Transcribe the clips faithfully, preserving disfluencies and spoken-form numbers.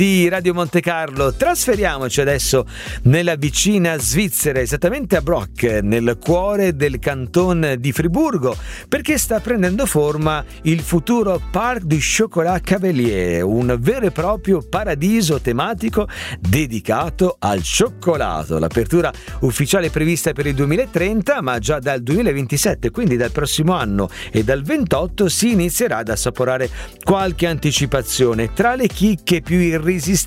di Radio Monte Carlo. Trasferiamoci adesso nella vicina Svizzera, esattamente a Brock, nel cuore del canton di Friburgo, perché sta prendendo forma il futuro Parc du Chocolat Cavelier, un vero e proprio paradiso tematico dedicato al cioccolato. L'apertura ufficiale è prevista per il duemilatrenta, ma già dal duemilaventisette, quindi dal prossimo anno, e dal ventotto si inizierà ad assaporare qualche anticipazione. Tra le chicche più irresistibili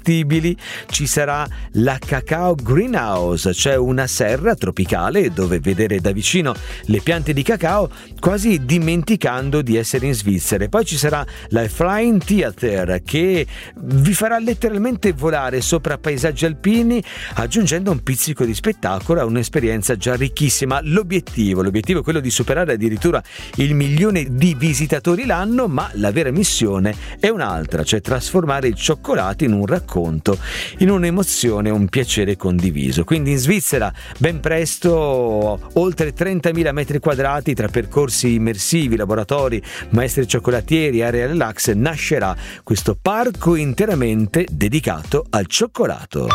ci sarà la Cacao Greenhouse, cioè una serra tropicale dove vedere da vicino le piante di cacao quasi dimenticando di essere in Svizzera. E poi ci sarà la Flying Theater che vi farà letteralmente volare sopra paesaggi alpini, aggiungendo un pizzico di spettacolo a un'esperienza già ricchissima. L'obiettivo, l'obiettivo è quello di superare addirittura il milione di visitatori l'anno, ma la vera missione è un'altra, cioè trasformare il cioccolato in un racconto, in un'emozione, un piacere condiviso. Quindi in Svizzera ben presto oltre trentamila metri quadrati tra percorsi immersivi, laboratori, maestri cioccolatieri, area relax, nascerà questo parco interamente dedicato al cioccolato.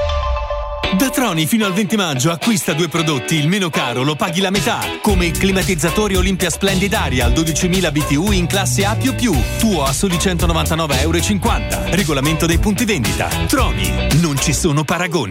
Da Troni fino al venti maggio acquista due prodotti, il meno caro lo paghi la metà, come il climatizzatore Olympia Splendid Aria al dodicimila B T U in classe A più più, tuo a soli centonovantanove euro e cinquanta. Regolamento dei punti vendita. Troni, non ci sono paragoni.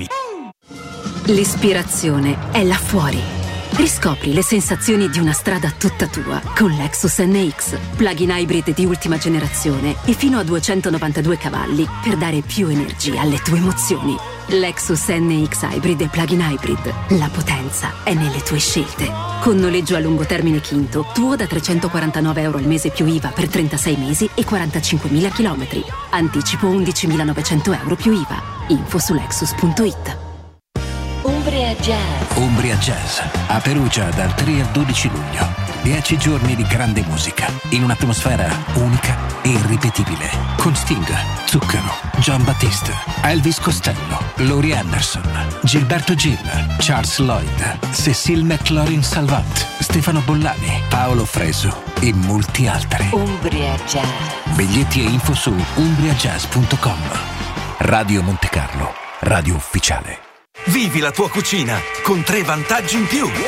L'ispirazione è là fuori. Riscopri le sensazioni di una strada tutta tua con Lexus N X, plug-in hybrid di ultima generazione e fino a duecentonovantadue cavalli per dare più energia alle tue emozioni. Lexus N X Hybrid e plug-in hybrid. La potenza è nelle tue scelte. Con noleggio a lungo termine Quinto, tuo da trecentoquarantanove euro al mese più I V A per trentasei mesi e quarantacinquemila chilometri. Anticipo undicimilanovecento euro più I V A. Info su lexus punto it. Umbria Jazz. Umbria Jazz a Perugia dal tre al dodici luglio. Dieci giorni di grande musica in un'atmosfera unica e irripetibile, con Sting, Zucchero, John Battiste, Elvis Costello, Laurie Anderson, Gilberto Gil, Charles Lloyd, Cecile McLaurin Salvant, Stefano Bollani, Paolo Fresu e molti altri. Umbria Jazz. Biglietti e info su umbria jazz punto com. Radio Monte Carlo, radio ufficiale. Vivi la tua cucina con tre vantaggi in più.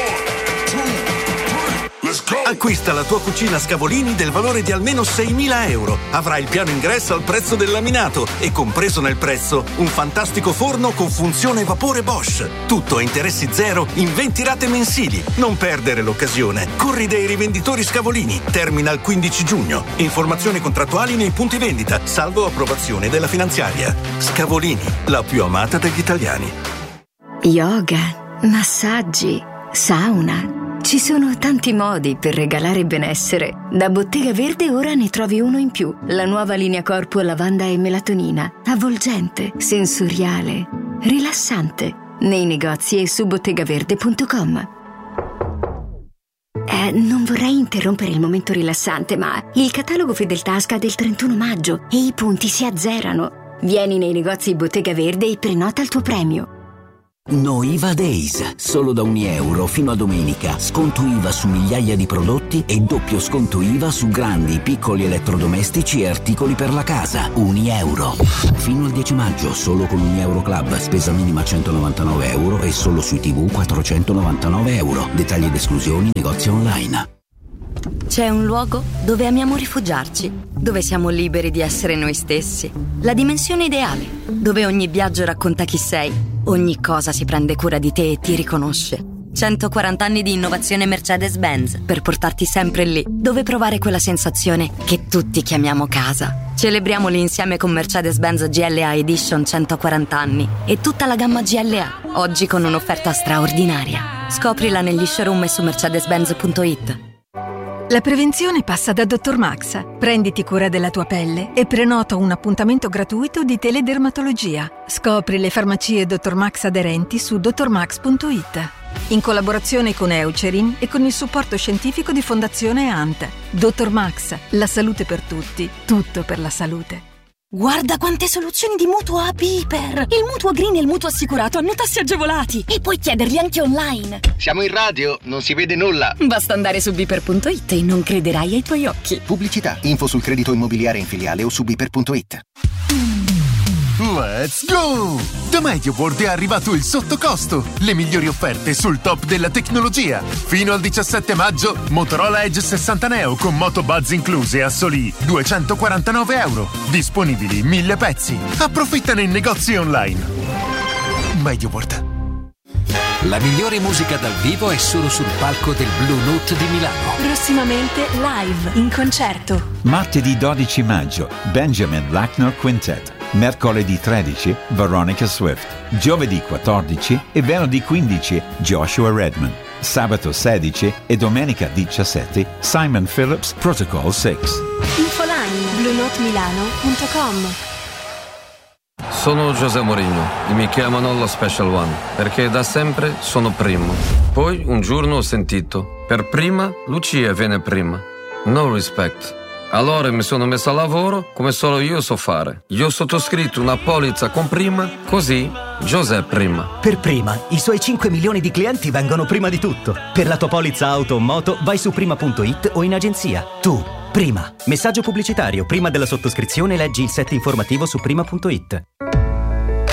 Acquista la tua cucina Scavolini del valore di almeno seimila euro. Avrai il piano ingresso al prezzo del laminato e compreso nel prezzo un fantastico forno con funzione vapore Bosch. Tutto a interessi zero in venti rate mensili. Non perdere l'occasione. Corri dai rivenditori Scavolini. Termina il quindici giugno. Informazioni contrattuali nei punti vendita, salvo approvazione della finanziaria. Scavolini, la più amata degli italiani. Yoga, massaggi, sauna. Ci sono tanti modi per regalare benessere. Da Bottega Verde ora ne trovi uno in più. La nuova linea corpo lavanda e melatonina. Avvolgente, sensoriale, rilassante. Nei negozi e su bottegaverde punto com. Eh, non vorrei interrompere il momento rilassante, ma il catalogo Fedeltà scade il trentuno maggio e i punti si azzerano. Vieni nei negozi Bottega Verde e prenota il tuo premio. No I V A Days, solo da un euro fino a domenica. Sconto I V A su migliaia di prodotti e doppio sconto I V A su grandi, piccoli elettrodomestici e articoli per la casa. Un euro. Fino al dieci maggio, solo con un euro club, spesa minima centonovantanove euro e solo sui tivù quattrocentonovantanove euro. Dettagli ed esclusioni, negozi online. C'è un luogo dove amiamo rifugiarci, dove siamo liberi di essere noi stessi. La dimensione ideale, dove ogni viaggio racconta chi sei, ogni cosa si prende cura di te e ti riconosce. centoquaranta anni di innovazione Mercedes-Benz per portarti sempre lì, dove provare quella sensazione che tutti chiamiamo casa. Celebriamoli insieme con Mercedes-Benz G L A Edition centoquaranta anni e tutta la gamma G L A, oggi con un'offerta straordinaria. Scoprila negli showroom e su mercedes benz punto it. La prevenzione passa da dottor Max. Prenditi cura della tua pelle e prenota un appuntamento gratuito di teledermatologia. Scopri le farmacie dottor Max aderenti su dottor max punto it. In collaborazione con Eucerin e con il supporto scientifico di Fondazione A N T. dottor Max, la salute per tutti, tutto per la salute. Guarda quante soluzioni di mutuo a Piper! Il mutuo green e il mutuo assicurato hanno tassi agevolati e puoi chiederli anche online. Siamo in radio, non si vede nulla. Basta andare su biper punto it e non crederai ai tuoi occhi. Pubblicità, info sul credito immobiliare in filiale o su biper punto it. Let's go! Da MediaWorld è arrivato il sottocosto. Le migliori offerte sul top della tecnologia. Fino al diciassette maggio, Motorola Edge sessanta Neo con Moto Buzz incluse a soli duecentoquarantanove euro. Disponibili mille pezzi. Approfittane in negozi online. MediaWorld. La migliore musica dal vivo è solo sul palco del Blue Note di Milano. Prossimamente live, in concerto. Martedì dodici maggio, Benjamin Lackner Quintet. Mercoledì tredici, Veronica Swift. Giovedì quattordici e venerdì quindici, Joshua Redman. Sabato sedici e domenica diciassette, Simon Phillips Protocol sei. Infoline blue note milano punto com. Sono José Mourinho e mi chiamano lo Special One perché da sempre sono primo. Poi un giorno ho sentito: per prima Lucia viene prima. No respect. Allora mi sono messo a lavoro come solo io so fare. Io ho sottoscritto una polizza con prima, così José prima. Per prima, i suoi cinque milioni di clienti vengono prima di tutto. Per la tua polizza auto o moto vai su prima punto it o in agenzia. Tu, prima. Messaggio pubblicitario. Prima della sottoscrizione leggi il set informativo su prima punto it.